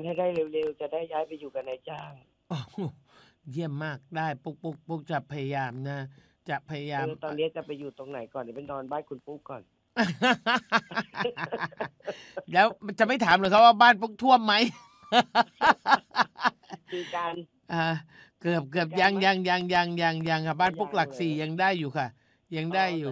ให้ได้เร็วๆจะได้ย้ายไปอยู่กับนายจ้างโอ้โหเยี่ยมมากได้ปุ๊กจะพยายามนะจะพยายามตอนนี้จะไปอยู่ตรงไหนก่อนเดี๋ยวไปนอนบ้านคุณปุ๊กก่อนแล้วจะไม่ถามเลยครับว่าบ้านปุ๊กท่วมไหมคือการเกือบยังค่ะบ้านปุ๊กหลัก4ยังได้อยู่ค่ะ ยังได้อยู่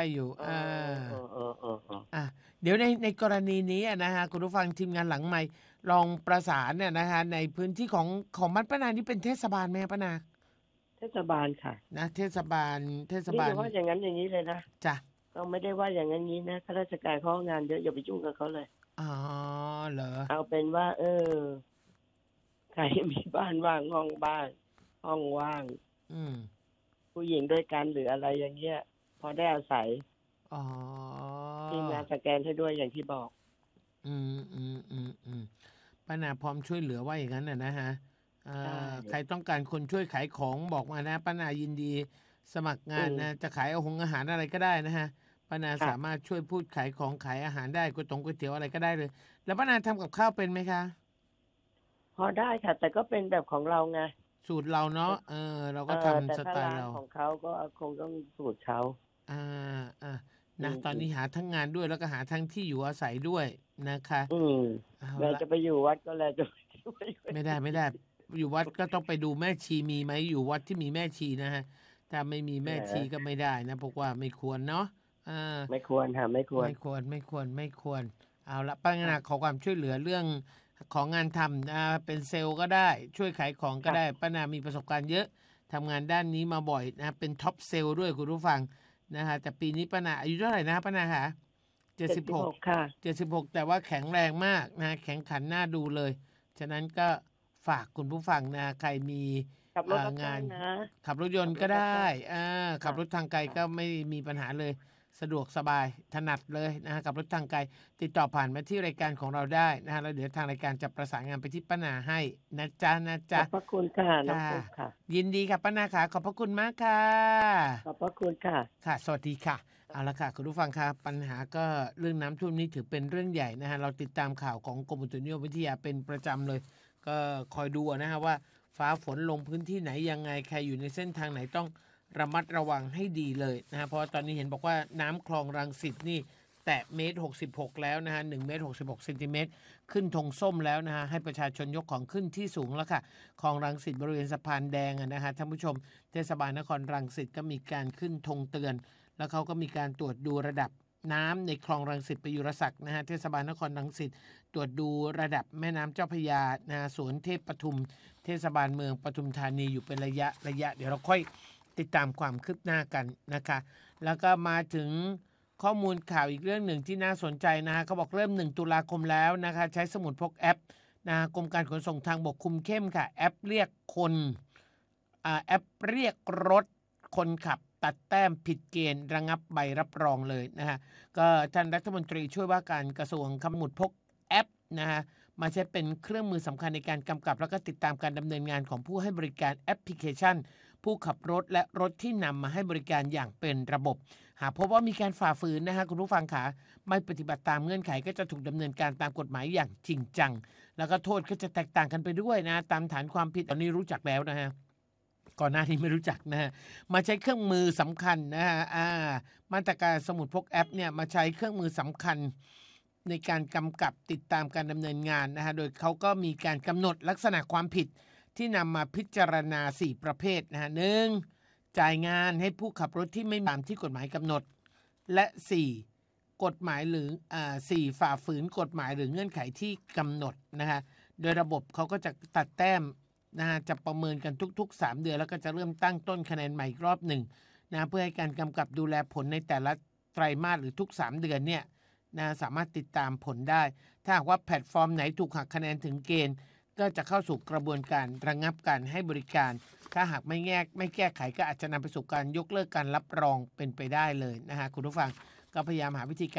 เดี๋ยวในกรณีนี้นะฮะคุณผู้ฟังทีมงานหลังใหม่ลองประสานเนี่ยนะฮะในพื้นที่ของบ้านป้านานี่เป็นเทศบาลไหมป้านาเทศบาลค่ะนะเทศบาลนี่ว่าอย่างนั้นอย่างนี้เลยนะจ้ะเราไม่ได้ว่าอย่างนั้นนี้นะข้าราชการเขางานเยอะอย่าไปยุ่งกับเขาเลยอ๋อเหรอเอาเป็นว่าใครมีบ้านว่างห้องว่างผู้หญิงด้วยกันหรืออะไรอย่างเงี้ยพอได้อาศัยทีมงานสแกนให้ด้วยอย่างที่บอกป้านาพร้อมช่วยเหลือว่าอย่างนั้นนะฮะใครต้องการคนช่วยขายของบอกมานะป้านายินดีสมัครงานนะจะขายอาหารอะไรก็ได้นะฮะป้านาสามารถช่วยพูดขายของขายอาหารได้ก๋วยเตี๋ยวอะไรก็ได้เลยแล้วป้านาทำกับข้าวเป็นไหมคะพอได้ค่ะแต่ก็เป็นแบบของเราไงสูตรเราเนาะเราก็ทำสไตล์เราของเขาก็คงต้องสูตรเขานะตอนนี้หาทั้งงานด้วยแล้วก็หาทั้งที่อยู่อาศัยด้วยนะคะเราจะไปอยู่วัดก็แล้วจะไม่ได้อยู่วัดก็ต้องไปดูแม่ชีมีไหมอยู่วัดที่มีแม่ชีนะฮะถ้าไม่มีแม่ชีก็ไม่ได้นะพวกว่าไม่ควรเนาะไม่ควรค่ะไม่ควรเอาละป้านาขอความช่วยเหลือเรื่องของงานทำเป็นเซลล์ก็ได้ช่วยขายของก็ได้ป้านามีประสบการณ์เยอะทำงานด้านนี้มาบ่อยนะเป็นท็อปเซลล์ด้วยคุณผู้ฟังนะฮะแต่ปีนี้ป้านาอายุเท่าไหร่นะป้านาคะ 76ค่ะ 76แต่ว่าแข็งแรงมากนะแข็งขันน่าดูเลยฉะนั้นก็ฝากคุณผู้ฟังนะใครมีงานขับรถยนต์ก็ได้ขับรถทางไกลก็ไม่มีปัญหาเลยสะดวกสบายถนัดเลยนะฮะกับรถทางไกลติดต่อผ่านมาที่รายการของเราได้นะฮะแล้วเดี๋ยวทางรายการจะประสานงานไปที่ป้านาให้นะจ๊ะขอบพระคุณค่ะน้องปุ๊กค่ะยินดีค่ะป้านาค่ะขอบพระคุณมากค่ะขอบพระคุณค่ะค่ะสวัสดีค่ะเอาละค่ะคุณผู้ฟังครับปัญหาก็เรื่องน้ำท่วมนี้ถือเป็นเรื่องใหญ่นะฮะเราติดตามข่าวของกรมอุตุนิยมวิทยาเป็นประจำเลยก็คอยดูนะฮะว่าฟ้าฝนลงพื้นที่ไหนยังไงใครอยู่ในเส้นทางไหนต้องระมัดระวังให้ดีเลยนะฮะเพราะตอนนี้เห็นบอกว่าน้ำคลองรังสิตนี่แตะ1.66 แล้วนะฮะ1.66 เซนติเมตรขึ้นธงส้มแล้วนะฮะให้ประชาชนยกของขึ้นที่สูงแล้วค่ะคลองรังสิตบริเวณสะพานแดงนะฮะท่านผู้ชมเทศบาลนครรังสิตก็มีการขึ้นธงเตือนแล้วเขาก็มีการตรวจดูระดับน้ำในคลองรังสิตประยุรศักดิ์นะฮะเทศบาลนครรังสิตตรวจดูระดับแม่น้ำเจ้าพระยานะฮะสวนเทพปทุมเทศบาลเมืองปทุมธานีอยู่เป็นระยะเดี๋ยวเราค่อยติดตามความคืบหน้ากันนะคะแล้วก็มาถึงข้อมูลข่าวอีกเรื่องหนึ่งที่น่าสนใจนะฮะเขาบอกเริ่ม1 ตุลาคมแล้วนะคะใช้สมุดพกแอปนะกรมการขนส่งทางบกคุมเข้มค่ะแอปเรียกรถคนขับตัดแต้มผิดเกณฑ์ระงับใบรับรองเลยนะฮะก็ท่านรัฐมนตรีช่วยว่าการกระทรวงสมุดพกแอปนะฮะมาใช้เป็นเครื่องมือสำคัญในการกำกับแล้วก็ติดตามการดำเนินงานของผู้ให้บริการแอปพลิเคชันผู้ขับรถและรถที่นำมาให้บริการอย่างเป็นระบบหากพบว่ามีการฝ่าฝืนนะฮะคุณผู้ฟังขาไม่ปฏิบัติตามเงื่อนไขก็จะถูกดำเนินการตามกฎหมายอย่างจริงจังแล้วก็โทษก็จะแตกต่างกันไปด้วยนะตามฐานความผิดตอนนี้รู้จักแล้วนะฮะก่อนหน้านี้ไม่รู้จักนะฮะมาใช้เครื่องมือสำคัญนะฮะมาตรการสมุดพกแอปเนี่ยมาใช้เครื่องมือสำคัญในการกำกับติดตามการดำเนินงานนะฮะโดยเขาก็มีการกำหนดลักษณะความผิดที่นำมาพิจารณา4ประเภทนะฮะ1จ่ายงานให้ผู้ขับรถที่ไม่ตามที่กฎหมายกำหนดและ4กฎหมายหรือ4ฝ่าฝืนกฎหมายหรือเงื่อนไขที่กำหนดนะฮะโดยระบบเขาก็จะตัดแต้มนะฮะจะประเมินกันทุกๆ3 เดือนแล้วก็จะเริ่มตั้งต้นคะแนนใหม่อีกรอบหนึ่งนะเพื่อให้การกำกับดูแลผลในแต่ละไตรมาสหรือทุก3 เดือนเนี่ยนะสามารถติดตามผลได้ถ้าหากว่าแพลตฟอร์มไหนถูกหักคะแนนถึงเกณฑ์ก็จะเข้าสู่กระบวนการระงับการให้บริการถ้าหากไม่แก้ไขก็อาจจะนำไปสู่การยกเลิกการรับรองเป็นไปได้เลยนะฮะคุณผู้ฟังก็พยายามหาวิธีการ